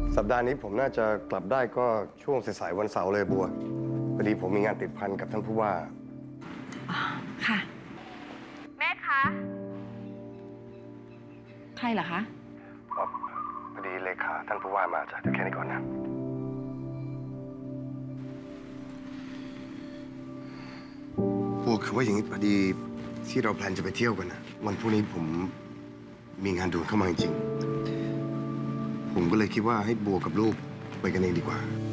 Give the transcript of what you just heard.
สัปดาห์นี้ผมน่าจะกลับได้ก็ช่วงสายๆวันเสาร์เลยบัวพอดีผมมีงานติดพันกับท่านผู้ว่าค่ะแม่คะใครเหรอคะพอดีเลขาท่านผู้ว่ามาจ้ะเดี๋ยวแค่นี้ก่อนนะบัวคือว่าอย่างนี้พอดีที่เราแพลนจะไปเที่ยวกันนะวันพรุ่งนี้ผมมีงานด่วนเข้ามาจริงๆผมก็เลยคิดว่าให้บัวกับลูกไปกันเองดีกว่า